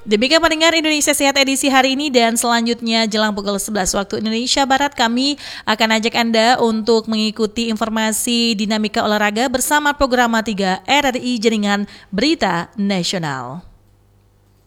Demikian pendengar Indonesia Sehat edisi hari ini, dan selanjutnya jelang pukul 11 waktu Indonesia Barat kami akan ajak Anda untuk mengikuti informasi dinamika olahraga bersama program 3 RRI Jaringan Berita Nasional.